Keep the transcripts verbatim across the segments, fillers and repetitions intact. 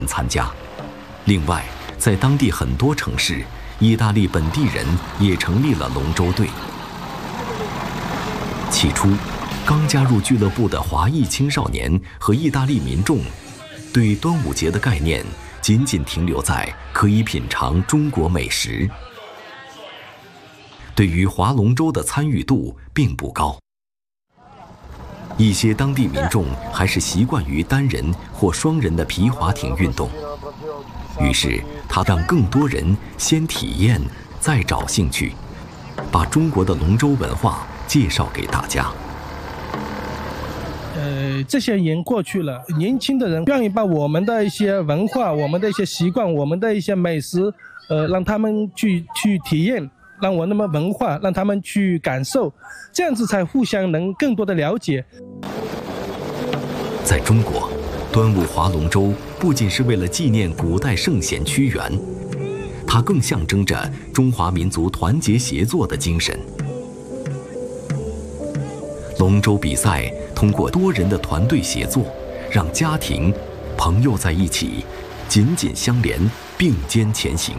参加。另外，在当地很多城市，意大利本地人也成立了龙舟队。起初，刚加入俱乐部的华裔青少年和意大利民众，对端午节的概念仅仅停留在可以品尝中国美食，对于划龙舟的参与度并不高。一些当地民众还是习惯于单人或双人的皮划艇运动，于是他让更多人先体验，再找兴趣，把中国的龙舟文化介绍给大家。 呃，这些年过去了，年轻的人愿意把我们的一些文化、我们的一些习惯、我们的一些美食，呃，让他们去去体验，让我那么文化，让他们去感受，这样子才互相能更多的了解。 在中国，端午划龙舟不仅是为了纪念古代圣贤屈原，它更象征着中华民族团结协作的精神。龙舟比赛通过多人的团队协作，让家庭、朋友在一起，紧紧相连，并肩前行。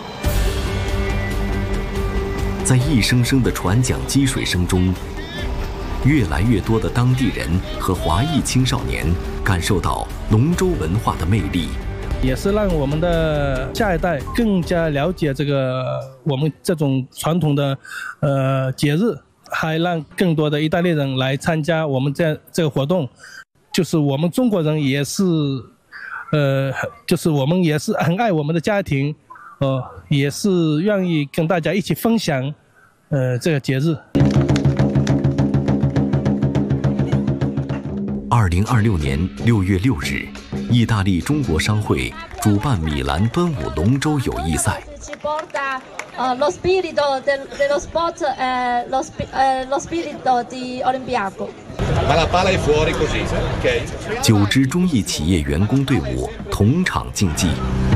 在一声声的船桨击水声中，越来越多的当地人和华裔青少年感受到龙舟文化的魅力， 也是让我们的下一代更加了解这个我们这种传统的呃节日，还让更多的意大利人来参加我们这这个活动。就是我们中国人也是，呃，就是我们也是很爱我们的家庭，呃，也是愿意跟大家一起分享，呃，这个节日。 二零二六年六月六日，意大利中国商会主办米兰端午龙舟友谊赛。 Uh, lo spirito del, dello sport è lo, spi, eh, lo spirito di Olimpiaco. Ma la palla è fuori così, ok? 九支中意企业员工队伍同场竞技。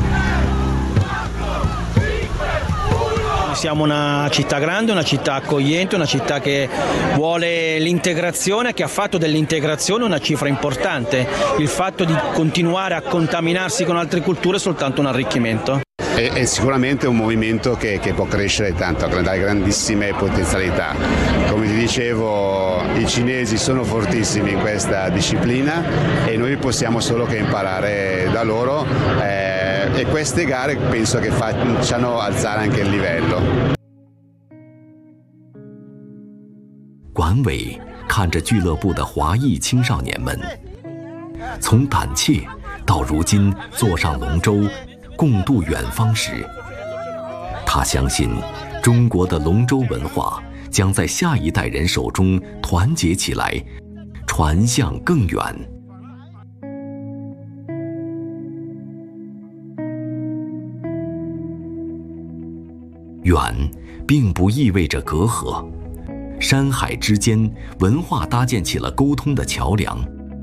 Siamo una città grande, una città accogliente, una città che vuole l'integrazione, che ha fatto dell'integrazione una cifra importante. Il fatto di continuare a contaminarsi con altre culture è soltanto un arricchimento. È, è sicuramente un movimento che, che può crescere tanto, dalle grandissime potenzialità. Come ti dicevo, i cinesi sono fortissimi in questa disciplina e noi possiamo solo che imparare da loro eh, e queste gare penso che facciano alzare anche il livello. 管委看着俱乐部的华裔青少年们，从胆怯到如今坐上龙舟共度远方时，他相信中国的龙舟文化将在下一代人手中团结起来，传向更远。远并不意味着隔阂，山海之间，文化搭建起了沟通的桥梁。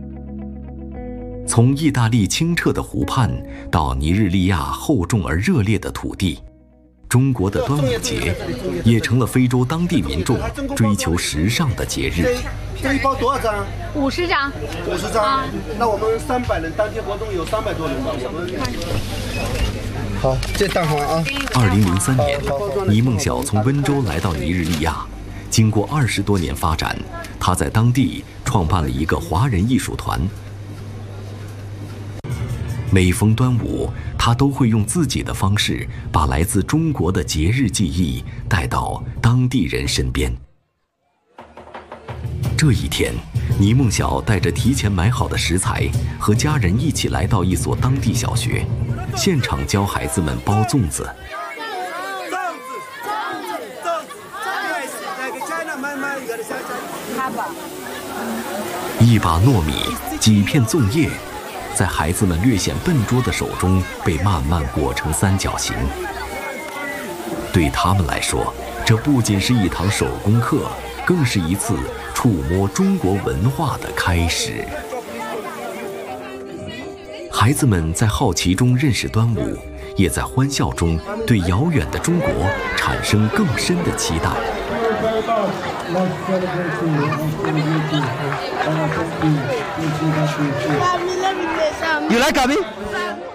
从意大利清澈的湖畔到尼日利亚厚重而热烈的土地，中国的端午节也成了非洲当地民众追求时尚的节日。 这一包多少张？ 五十张。 五十张、啊。那我们三百人，当天活动有三百多人吧？我们好，这蛋黄啊。 二零零三年，倪梦晓从温州来到尼日利亚，经过二十多年发展，他在当地创办了一个华人艺术团。每逢端午，他都会用自己的方式把来自中国的节日记忆带到当地人身边。这一天，倪梦晓带着提前买好的食材，和家人一起来到一所当地小学，现场教孩子们包粽子。一把糯米，几片粽叶，在孩子们略显笨拙的手中被慢慢裹成三角形。对他们来说，这不仅是一堂手工课，更是一次触摸中国文化的开始。孩子们在好奇中认识端午，也在欢笑中对遥远的中国产生更深的期待。 You like Gabi?